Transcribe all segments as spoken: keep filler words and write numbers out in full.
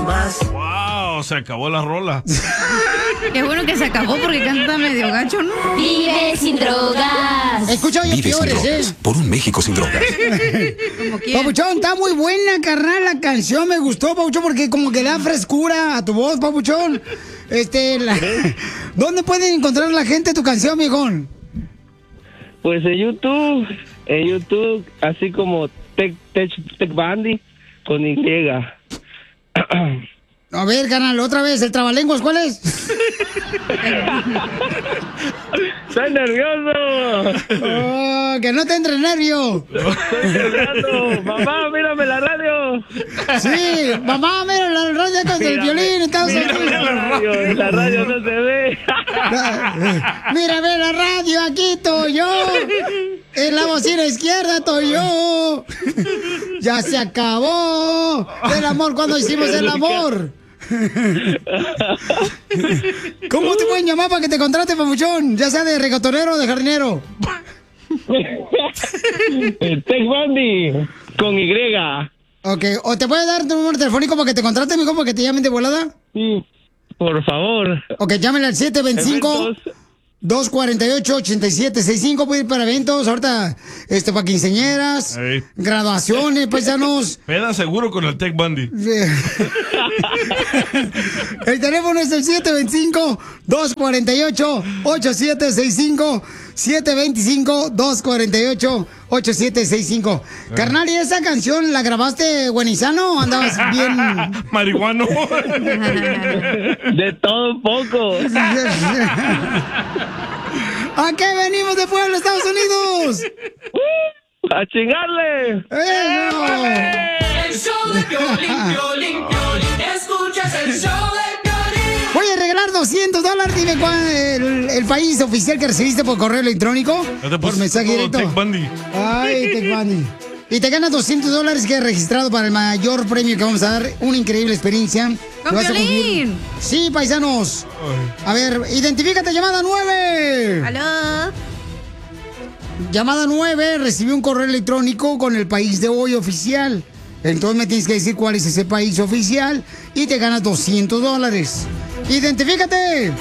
más. Wow, se acabó la rola. Qué bueno que se acabó porque canta medio gacho, ¿no? Vive sin drogas. Escucha, oye, Vive sin peores, drogas, ¿eh? por un México sin drogas. Papuchón, está muy buena, carnal, la canción. Me gustó, Papuchón, porque como que da frescura a tu voz, Papuchón. Este, la... ¿Dónde pueden encontrar la gente tu canción, viejón? Pues en YouTube, en YouTube, así como Tech, Tech, Tech Bandy con Y. A ver, carnal, otra vez, el trabalenguas, ¿cuál es? ¡Estoy nervioso! Oh, que no te entre nervio. ¡Estoy nervioso! ¡Mamá, mírame la radio! Sí, mamá, mira la radio con el violín. Estamos aquí. La radio, la radio no se ve. Mírame la radio, aquí estoy yo. En la bocina izquierda estoy yo. Ya se acabó el amor cuando hicimos el amor. ¿Cómo te pueden llamar para que te contrate, papuchón? Ya sea de regatonero o de jardinero. Tech Bandy con Y. Ok, ¿o te puede dar tu número telefónico para que te contrate, mijo, para que te llamen de volada? Sí, por favor. Ok, llámenle al siete dos cinco, dos cuatro ocho, ocho siete seis cinco. Puede ir para eventos, ahorita, este, para quinceañeras, Ey. graduaciones, paisanos. Peda seguro con el Tech Bundy. El teléfono es el siete dos cinco, dos cuatro ocho, ocho siete seis cinco. siete dos cinco, dos cuatro ocho, ocho siete seis cinco. Carnal, ¿y esa canción la grabaste buenizano o andabas bien? Marihuano. De todo un poco. ¿A qué venimos de Puebla, Estados Unidos? ¡A chingarle! ¡Eso! El show de Piolín, Piolín, Piolín. Escuchas el show de Piolín. Voy a regalar doscientos dólares. Dime cuál el, el país oficial que recibiste por correo electrónico. No te Por puse mensaje todo directo. Tech Bundy. Ay, Tech Bundy. Y te ganas doscientos dólares que he registrado para el mayor premio que vamos a dar. Una increíble experiencia. ¡Con Vas a Piolín! conseguir- Sí, paisanos. A ver, identifícate, llamada nueve. ¡Aló! Llamada nueve, recibí un correo electrónico con el país de hoy oficial. Entonces me tienes que decir cuál es ese país oficial y te ganas doscientos dólares. ¡Identifícate!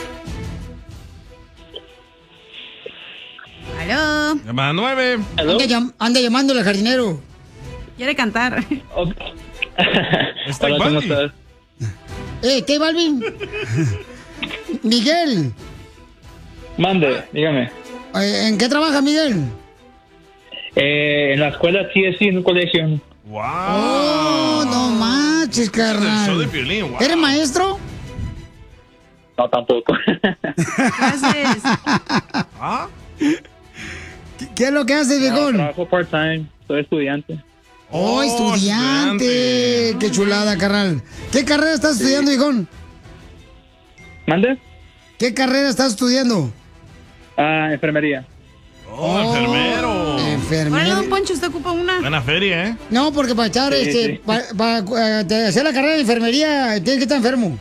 ¡Aló! Llamada nueve. Anda, llam- anda llamándole al jardinero. Quiere cantar. Es Tech Hola, ¿cómo Bundy. estás? Eh, ¿qué, Balvin? Miguel, Mande, dígame. eh, ¿en qué trabaja Miguel? Eh, en la escuela sí es en un colegio. Wow. Oh, no manches, El show de carnal. Piolín, wow. ¿Eres maestro? No, tampoco. Gracias. ¿Ah? ¿Qué, qué es lo que haces, viejón? Trabajo part-time, soy estudiante. Oh, Oh, estudiante. estudiante. Qué chulada, carnal. ¿Qué carrera estás estudiando, viejón? ¿Mande? ¿Qué carrera estás estudiando? Ah, enfermería. Oh, enfermero. Órale, Enfermero. don Poncho, usted ocupa una. Buena feria, ¿eh? No, porque para echar, Sí, este, sí. para hacer la carrera de enfermería, tienes que estar enfermo.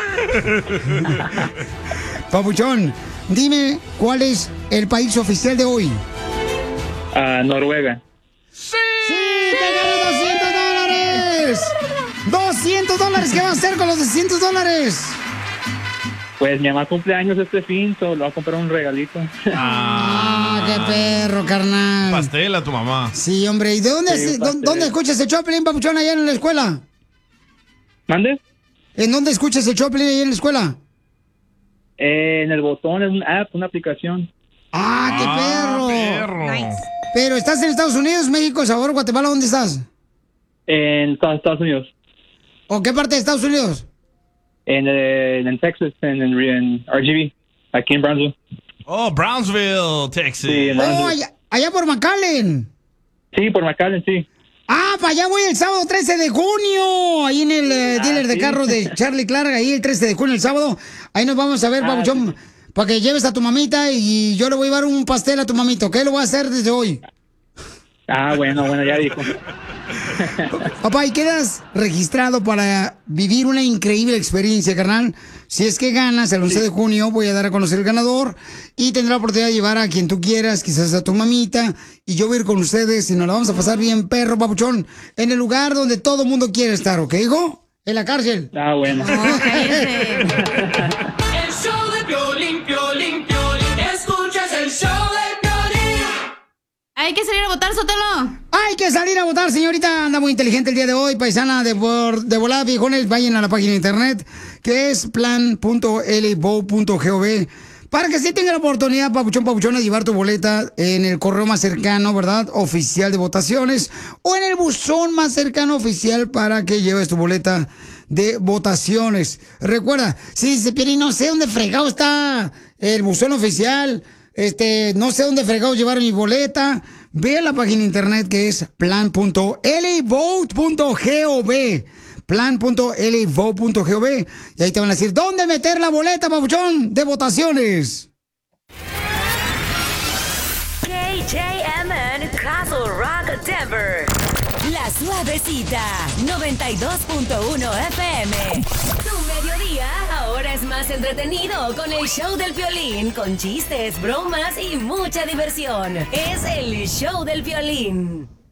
Papuchón, dime cuál es el país oficial de hoy. Ah, Noruega. ¡Sí! ¡Sí! ¡Te ganas doscientos dólares! ¡doscientos dólares! ¿Qué vas a hacer con los doscientos dólares? Pues mi mamá cumple años este fin, so le voy a comprar un regalito. ¡Ah, qué perro, carnal! Pastel a tu mamá. Sí, hombre. ¿Y de dónde, Sí, es- un dó- pastel. dónde escuchas el Choplin, papuchón, allá en la escuela? ¿Mande? ¿En dónde escuchas el Choplin allá en la escuela? Eh, en el botón es una app, una aplicación. ¡Ah, qué Ah, perro! perro. Nice. Pero ¿estás en Estados Unidos, México, El Salvador, Guatemala? ¿Dónde estás? En Estados Estados Unidos. ¿O qué parte de Estados Unidos? En, eh, en Texas, en, en, en R G B, aquí en Brownsville. Oh, Brownsville, Texas. Sí, en Oh, Brownsville. allá, allá por McAllen. Sí, por McAllen, sí. Ah, para allá voy el sábado trece de junio. Ahí en el eh, Ah, dealer de sí. carros de Charlie Clark, ahí el trece de junio, el sábado. Ahí nos vamos a ver, Ah, papuchón, para que lleves a tu mamita y yo le voy a llevar un pastel a tu mamito. ¿Qué lo voy a hacer desde hoy? Ah, bueno, bueno, ya dijo. Papá, y quedas registrado para vivir una increíble experiencia, carnal. Si es que ganas, el once de junio voy a dar a conocer el ganador y tendrá la oportunidad de llevar a quien tú quieras, quizás a tu mamita, y yo voy a ir con ustedes y nos la vamos a pasar bien, perro, papuchón, en el lugar donde todo el mundo quiere estar, ¿ok, hijo? En la cárcel. Ah, bueno. No, cállese. El show de Piolín, Piolín, Piolín. Escuchas el show de Piolín. Hay que salir a votar, Sotelo. Hay que salir a votar, señorita. Anda muy inteligente el día de hoy, paisana de, por, de volada, viejones. Vayan a la página de internet, que es plan punto l vote punto gov, para que sí tenga la oportunidad, papuchón, papuchón, de llevar tu boleta en el correo más cercano, ¿verdad? Oficial de votaciones, o en el buzón más cercano oficial para que lleves tu boleta de votaciones. Recuerda, si dice, Piolín, no sé dónde fregado está el buzón oficial, este, no sé dónde fregado llevar mi boleta, ve a la página de internet que es plan punto l vote punto gov, plan punto l vote punto gov, y ahí te van a decir dónde meter la boleta, papuchón, de votaciones. K J M N Castle Rock Denver. La Suavecita, noventa y dos punto uno F M. Tu mediodía ahora es más entretenido con el show del Piolín, con chistes, bromas y mucha diversión. Es el show del Piolín.